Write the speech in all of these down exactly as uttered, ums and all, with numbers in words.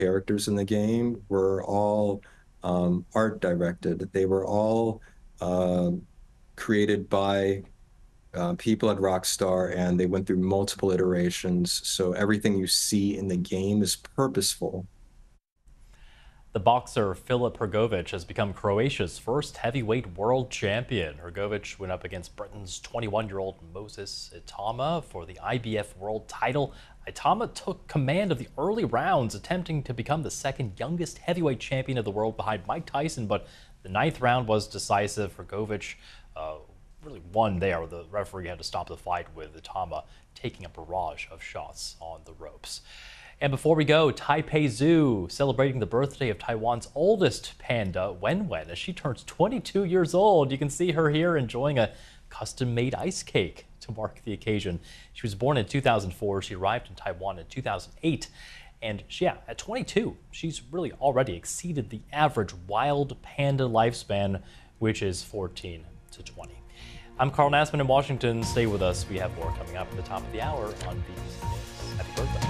characters in the game were all um, art directed. They were all uh, created by uh, people at Rockstar, and they went through multiple iterations. So everything you see in the game is purposeful. The boxer Filip Hrgović has become Croatia's first heavyweight world champion. Hrgović went up against Britain's twenty-one-year-old Moses Itama for the I B F world title. Itama took command of the early rounds, attempting to become the second youngest heavyweight champion of the world behind Mike Tyson, but the ninth round was decisive. Hrgović uh, really won there. The referee had to stop the fight with Itama taking a barrage of shots on the ropes. And before we go, Taipei Zoo celebrating the birthday of Taiwan's oldest panda, Wen Wen, as she turns twenty-two years old. You can see her here enjoying a custom-made ice cake to mark the occasion. She was born in two thousand four. She arrived in Taiwan in two thousand eight. And yeah, at twenty-two, she's really already exceeded the average wild panda lifespan, which is fourteen to twenty. I'm Carl Nassman in Washington. Stay with us. We have more coming up at the top of the hour on B B C News. Happy birthday.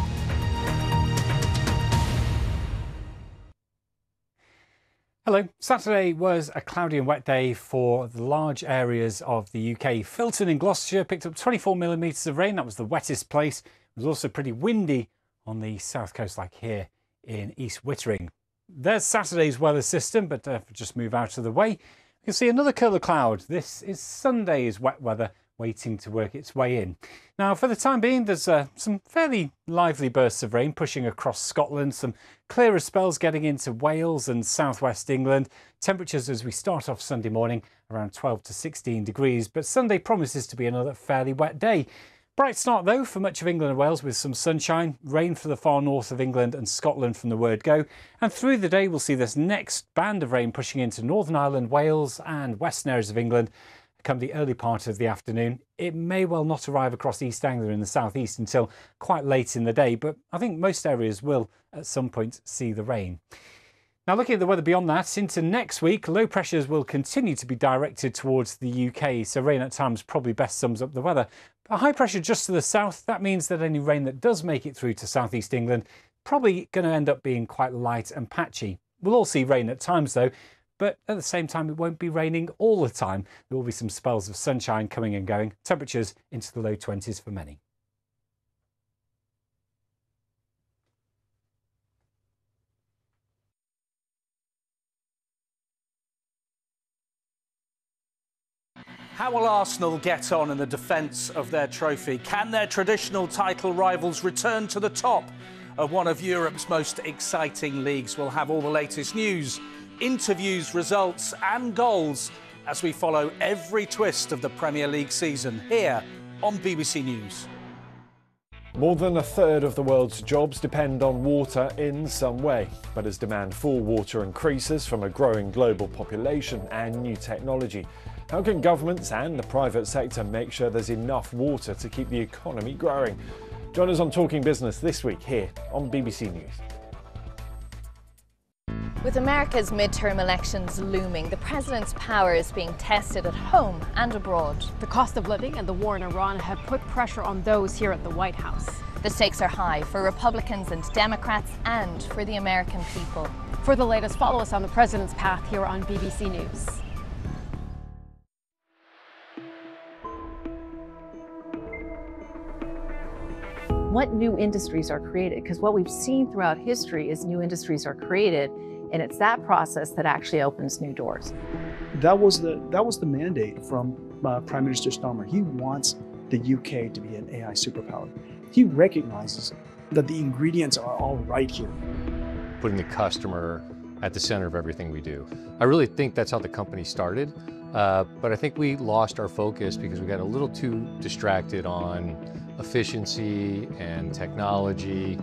Hello. Saturday was a cloudy and wet day for the large areas of the U K. Filton in Gloucestershire picked up twenty-four millimetres of rain. That was the wettest place. It was also pretty windy on the south coast, like here in East Wittering. There's Saturday's weather system, but uh, just move out of the way. You can see another curl of cloud. This is Sunday's wet weather waiting to work its way in. Now, for the time being, there's uh, some fairly lively bursts of rain pushing across Scotland, some clearer spells getting into Wales and southwest England. Temperatures as we start off Sunday morning around twelve to sixteen degrees, but Sunday promises to be another fairly wet day. Bright start though for much of England and Wales with some sunshine, rain for the far north of England and Scotland from the word go. And through the day we'll see this next band of rain pushing into Northern Ireland, Wales and western areas of England come the early part of the afternoon. It may well not arrive across East Anglia in the southeast until quite late in the day, but I think most areas will at some point see the rain. Now, looking at the weather beyond that, into next week, low pressures will continue to be directed towards the U K, so rain at times probably best sums up the weather. A high pressure just to the south, that means that any rain that does make it through to southeast England probably going to end up being quite light and patchy. We'll all see rain at times though, but at the same time it won't be raining all the time. There will be some spells of sunshine coming and going, temperatures into the low twenties for many. How will Arsenal get on in the defence of their trophy? Can their traditional title rivals return to the top of one of Europe's most exciting leagues? We'll have all the latest news, interviews, results and goals as we follow every twist of the Premier League season here on B B C News. More than a third of the world's jobs depend on water in some way. But as demand for water increases from a growing global population and new technology, how can governments and the private sector make sure there's enough water to keep the economy growing? Join us on Talking Business this week here on B B C News. With America's midterm elections looming, the president's power is being tested at home and abroad. The cost of living and the war in Iran have put pressure on those here at the White House. The stakes are high for Republicans and Democrats and for the American people. For the latest, follow us on the president's path here on B B C News. What new industries are created? Because what we've seen throughout history is new industries are created, and it's that process that actually opens new doors. That was the that was the mandate from uh, Prime Minister Starmer. He wants the U K to be an A I superpower. He recognizes that the ingredients are all right here. Putting the customer at the center of everything we do. I really think that's how the company started, uh, but I think we lost our focus because we got a little too distracted on efficiency and technology.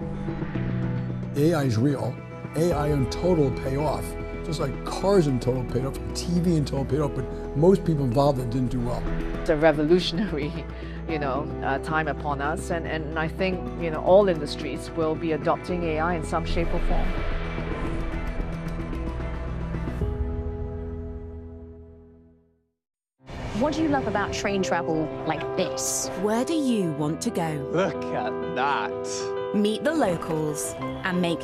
A I is real. A I in total pay off. Just like cars in total paid off, T V in total paid off, but most people involved that didn't do well. It's a revolutionary, you know, uh, time upon us, and, and I think, you know, all industries will be adopting A I in some shape or form. What do you love about train travel like this? Where do you want to go? Look at that. Meet the locals and make